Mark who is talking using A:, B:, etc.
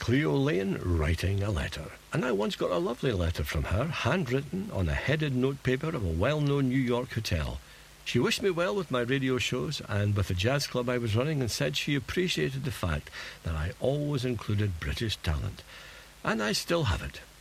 A: Cleo Lane writing a letter. And I once got a lovely letter from her, handwritten on a headed notepaper of a well-known New York hotel. She wished me well with my radio shows and with the jazz club I was running, and said she appreciated the fact that I always included British talent. And I still have it.